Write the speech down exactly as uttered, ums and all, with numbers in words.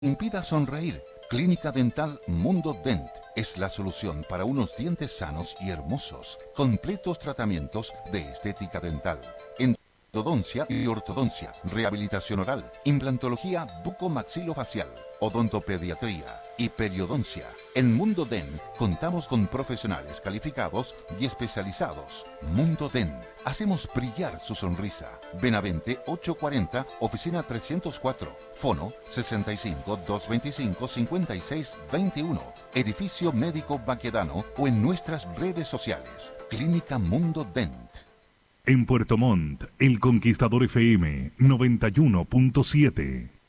impida sonreír. Clínica Dental Mundo Dent es la solución para unos dientes sanos y hermosos. Completos tratamientos de estética dental, endodoncia y ortodoncia, rehabilitación oral, implantología bucomaxilofacial, odontopediatría y periodoncia. En Mundo Dent contamos con profesionales calificados y especializados. Mundo Dent, hacemos brillar su sonrisa. Benavente ochocientos cuarenta, oficina trescientos cuatro, fono sesenta y cinco, doscientos veinticinco, cincuenta y seis veintiuno, edificio médico Baquedano o en nuestras redes sociales. Clínica Mundo Dent. En Puerto Montt, El Conquistador F M noventa y uno punto siete.